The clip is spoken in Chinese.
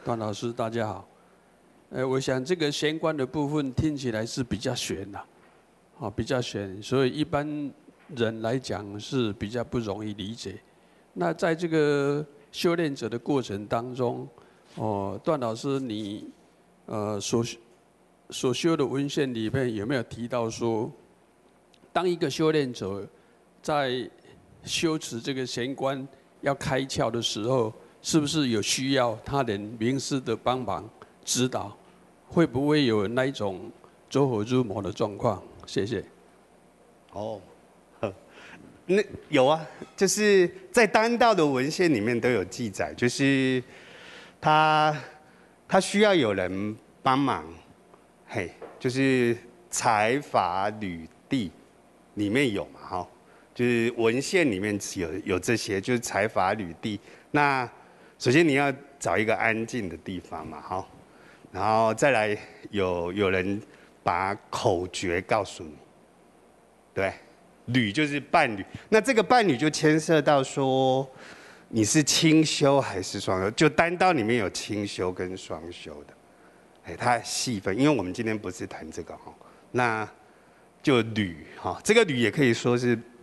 段老师，大家好。我想这个玄关的部分听起来是比较玄呐，比较玄，所以一般人来讲是比较不容易理解。那在这个修炼者的过程当中，段老师你所修的文献里面有没有提到说，当一个修炼者在修持这个玄关要开窍的时候，是不是有需要他人名师的帮忙指导？会不会有那一种走火入魔的状况？谢谢。 哦，那有啊，就是在丹道的文献里面都有记载，就是他需要有人帮忙，嘿，就是财法履地里面有嘛，哈，就是文献里面有这些，就是财法履地。那首先你要找一个安静的地方嘛，哈，然后再来有人把口诀告诉你，对。履就是伴侣，那这个伴侣就牵涉到说，你是清修还是双修？就单道里面有清修跟双修的，哎，它细分，因为我们今天不是谈这个哈，那就履哈，这个履也可以说是